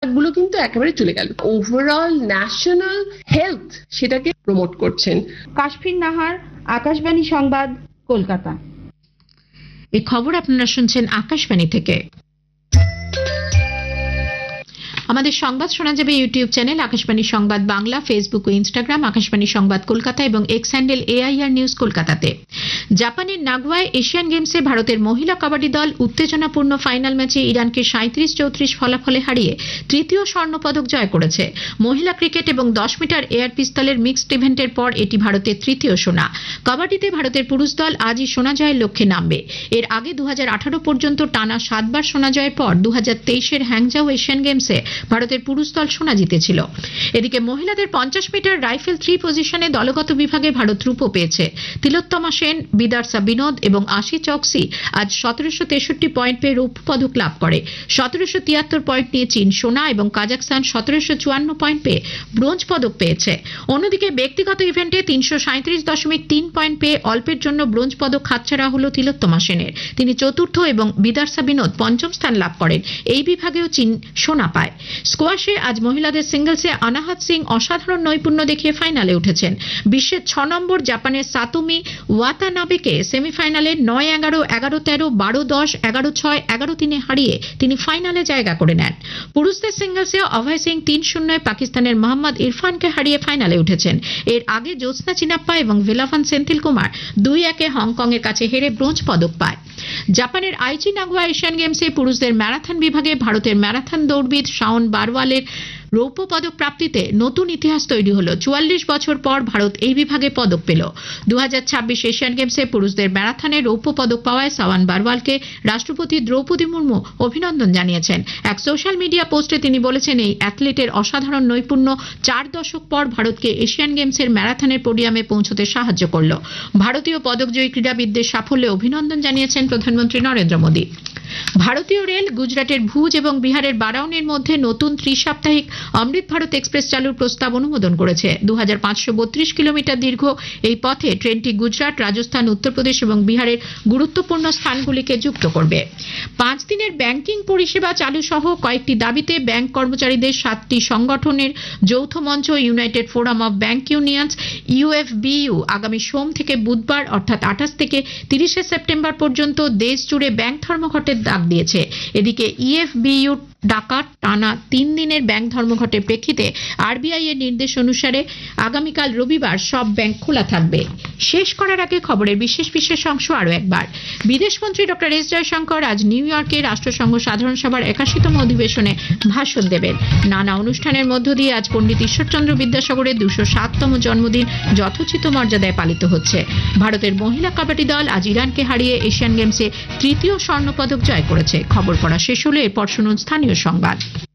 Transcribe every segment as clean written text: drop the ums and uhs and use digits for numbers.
গুলো কিন্তু একেবারে চলে গেল। ওভারঅল ন্যাশনাল হেলথ সেটাকে প্রমোট করছেন। কাশফির নাহার, আকাশবাণী সংবাদ, কলকাতা। এই খবর আপনারা শুনছেন আকাশবাণী থেকে। আমাদের সংবাদ শোনা যাবে ইউটিউব চ্যানেল আকাশবাণী সংবাদ বাংলা, ফেসবুক ও ইনস্টাগ্রাম আকাশবাণী সংবাদ কলকাতা এবং এক্স হ্যান্ডেল AIR নিউজ কলকাতাতে। জাপানের নাগোয়ায় এশিয়ান গেমসে ভারতের মহিলা কাবাডি দল উত্তেজনাপূর্ণ ফাইনাল ম্যাচে ইরানকে 37-34 ফলাফলে হারিয়ে তৃতীয় স্বর্ণপদক জয় করেছে। মহিলা ক্রিকেট এবং 10 মিটার এয়ার পিস্তলের মিক্সড ইভেন্টের পর এটি ভারতের তৃতীয় সোনা। কাবাডিতে ভারতের পুরুষ দল আজই সোনা জয়ের লক্ষ্যে নামবে। এর আগে 2018 পর্যন্ত টানা 7 বার সোনা জয়ের পর 2023-এর হ্যাংজাও এশিয়ান গেমসে ভারতের পুরুষ দল সোনা জিতেছিল। এদিকে মহিলাদের 50 মিটার রাইফেল 3 পজিশনে দলগত বিভাগে ভারত রূপো পেয়েছে। তিলোত্তমা সেন, বিদারসা বিনোদ এবং আশি চকসি আজ 1763 পয়েন্ট পেয়ে রৌপ্য পদক লাভ করে। 1773 পয়েন্ট নিয়ে চীন সোনা এবং কাজাকস্তান 1754 পয়েন্ট পেয়ে ব্রোঞ্জ পদক পেয়েছে। অন্যদিকে ব্যক্তিগত ইভেন্টে 337.3 পয়েন্ট পেয়ে অল্পের জন্য ব্রোঞ্জ পদক হাতছাড়া হল তিলোত্তমা সেনের। তিনি চতুর্থ এবং বিদারসা বিনোদ পঞ্চম স্থান লাভ করেন। এই বিভাগেও চীন সোনা পায়। স্কোয়াশে আজ মহিলাদের সিঙ্গলসে অনাহাত সিং অসাধারণ নৈপুণ্য দেখিয়ে ফাইনালে উঠেছেন। বিশ্বের 6 নম্বর জাপানের সাতোমি ওয়াতানাবেকে সেমিফাইনালে 9-11, 11-13, 12-10, 11-6, 11-3 হারিয়ে তিনি ফাইনালে জায়গা করে নেন। পুরুষদের সিঙ্গলসে অভয় সিং 3-0 পাকিস্তানের মোহাম্মদ ইরফানকে হারিয়ে ফাইনালে উঠেছেন। এর আগে জ্যোৎস্না চিনাপ্পা এবং ভেলাভান সেন্থিল কুমার 2-1 হংকংয়ের কাছে হেরে ব্রোঞ্জ পদক পায়। জাপানের আইচি নাগোয়া এশিয়ান গেমসে পুরুষদের ম্যারাথন বিভাগে ভারতের ম্যারাথন দৌড়বিদ শাওন বারওয়ালের রৌপ্য পদক প্রাপ্তিতে নতুন ইতিহাস তৈরি হলো। 44 বছর পর ভারত এই বিভাগে পদক পেল। 2026 এশিয়ান গেমসে পুরুষদের ম্যারাথনে রৌপ্য পদক পাওয়ায় শাওন বারওয়ালকে রাষ্ট্রপতি দ্রৌপদী মুর্মু অভিনন্দন জানিয়েছেন। এক সোশ্যাল মিডিয়া পোস্টে তিনি বলেছেন, এই অ্যাথলেটের অসাধারণ নৈপুণ্য 4 দশক পর ভারতকে এশিয়ান গেমসের ম্যারাথনের পোডিয়ামে পৌঁছতে সাহায্য করল। ভারতীয় পদকজয়ী ক্রীড়াবিদদের সাফল্যে অভিনন্দন জানিয়েছেন প্রধানমন্ত্রী নরেন্দ্র মোদী। ভারতীয় রেল গুজরাটের ভুজ এবং বিহারের বারাউনির মধ্যে নতুন ত্রিসাপ্তাহিক অমৃত ভারত এক্সপ্রেস চালুর প্রস্তাব অনুমোদন করেছে। 2532 কিলোমিটার দীর্ঘ এই পথে ট্রেনটি গুজরাট, রাজস্থান, উত্তরপ্রদেশ এবং বিহারের গুরুত্বপূর্ণ স্থানগুলিকে যুক্ত করবে। 5 দিনের ব্যাংকিং পরিষেবা চালু সহ কয়েকটি দাবিতে ব্যাংক কর্মচারীদের 7টি সংগঠনের যৌথ মঞ্চ United forum of bank unions UFBU আগামী সোম থেকে বুধবার অর্থাৎ 28 থেকে 30 সেপ্টেম্বর পর্যন্ত দেশ জুড়ে ব্যাংক ধর্মঘটের ডাক দিয়েছে। এদিকে EFBU ডাকা টানা 3 দিনের ব্যাংক ধর্মঘটের প্রেক্ষিতে RBI এর নির্দেশ অনুসারে আগামীকাল রবিবার সব ব্যাংক খোলা থাকবে। শেষ করার আগে খবরের বিশেষ অংশ আরও একবার। বিদেশমন্ত্রী ডক্টর এস জয়শঙ্কর আজ নিউ ইয়র্কে রাষ্ট্রসংঘ সাধারণ সভার 81তম অধিবেশনে ভাষণ দেবেন। নানা অনুষ্ঠানের মধ্য দিয়ে আজ পণ্ডিত ঈশ্বরচন্দ্র বিদ্যাসাগরের 207তম জন্মদিন যথোচিত মর্যাদায় পালিত হচ্ছে। ভারতের মহিলা কাবাডি দল আজ ইরানকে হারিয়ে এশিয়ান গেমসে তৃতীয় স্বর্ণপদক জয় করেছে। খবর পড়া শেষ হলে এরপর শুনুন স্থানীয় সংবাদ।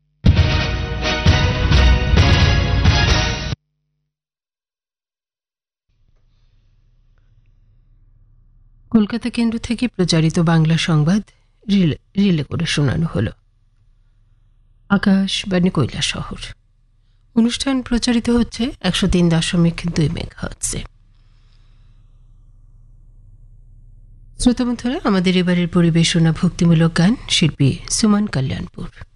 কলকাতা কেন্দ্র থেকে প্রচারিত বাংলা সংবাদ রিলে করে শোনানো হলো। আকাশবাণী কৈলাসহর। অনুষ্ঠান প্রচারিত হচ্ছে 103.2 মেগাহার্টজে। শ্রোতা বন্ধুরা, আমাদের এবারের পরিবেশনা ভক্তিমূলক গান, শিল্পী সুমন কল্যাণপুর।